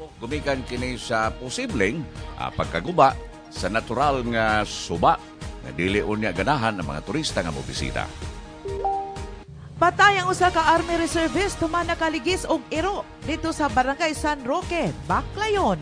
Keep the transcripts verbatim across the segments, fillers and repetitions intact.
Gumikan kini sa posibleng ah, pagkaguba sa natural nga suba nga dili unya ganahan ang mga turista nga mobisita. Patay ang usa ka Army Reservist tuman nakaligis og iro dito sa Barangay San Roque, Baclayon.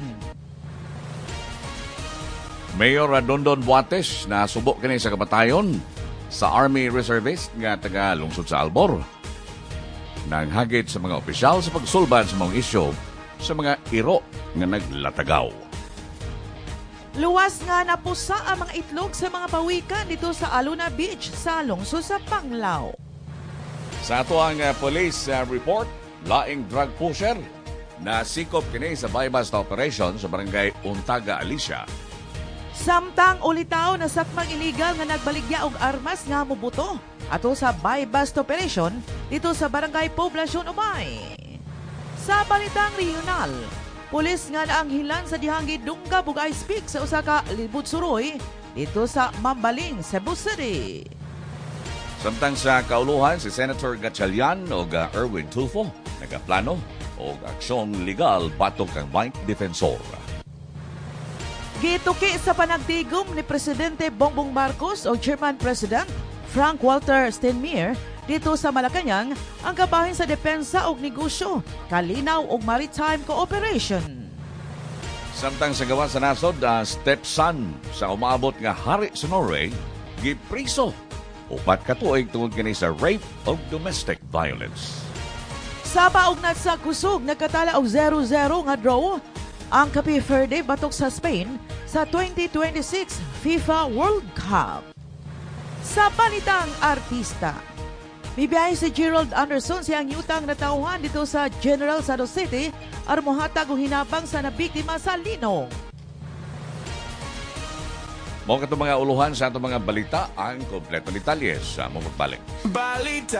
Mayor Dondon Buates na subok kini sa kamatayon sa Army Reservist nga taga lungsod sa Albor. Nanghagit sa mga opisyal sa pagsulbad sa mga isyu sa mga iro nga naglatagaw. Luwas nga napusa ang mga itlog sa mga pawikan dito sa Aluna Beach sa lungsod sa Panglao. Sa ato ang uh, police uh, report, laing drug pusher na sikop kini sa buy-bust operation sa barangay Untaga, Alicia. Samtang ulitaw na sakmang illegal nga nagbaligya og armas nga mubuto ato sa buy-bust operation dito sa barangay Poblasyon Umay. Sa balitang regional, pulis nga naanghilan sa dihang gidungga ug ice pick sa usa ka libod suroy dito sa Mambaling, Cebu City. Samtang sa kauluhan, si Senator Gatchalian o uh, Erwin Tulfo nagaplano o aksyon legal batok ang bank defensor. Gituki sa panagtigom ni Presidente Bongbong Marcos o Chairman President Frank Walter Steinmeier dito sa Malacañang ang kabahin sa depensa og negosyo, kalinaw og maritime cooperation. Samtang sa gawa sa nasod, uh, stepson sa umaabot nga hari sa Norway, gipriso upat ka tuig tungod kini sa rape o domestic violence. Sa paugnat sa kusog, nagkatala og zero zero nga draw ang Cape Verde batok sa Spain sa twenty twenty-six FIFA World Cup. Sa balitang artista, mibiyahe si Gerald Anderson siyang yutang na tauhan dito sa General Santos City aron mohatag og hinabang sa nabiktima sa linong. Mga katong mga uluhan sa atong mga balita ang kompleto detalye sa mga pagbalik. Balita